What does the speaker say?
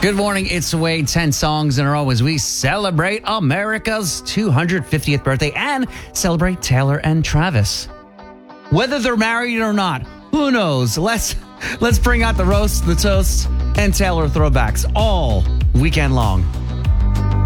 Good morning. It's Wade. 10 songs in a row as we celebrate America's 250th birthday and celebrate Taylor and Travis. Whether they're married or not, who knows? Let's bring out the roast, the toast, and Taylor throwbacks all weekend long.